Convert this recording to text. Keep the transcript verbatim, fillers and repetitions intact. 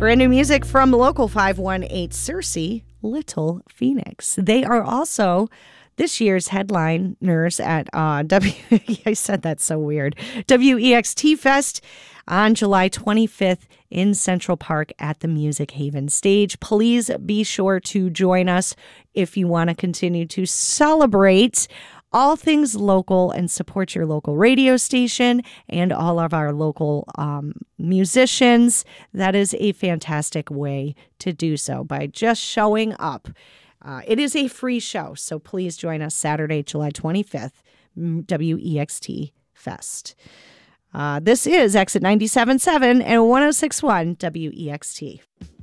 Brand new music from Local five one eight Searcy, Little Phoenix. They are also this year's headliners at uh, W. I said that so weird. W E X T Fest on July twenty-fifth in Central Park at the Music Haven stage. Please be sure to join us if you want to continue to celebrate all things local and support your local radio station and all of our local um, musicians. That is a fantastic way to do so by just showing up. Uh, it is a free show, so please join us Saturday, July twenty-fifth, W E X T Fest. Uh, this is Exit ninety-seven point seven and one oh six point one W E X T.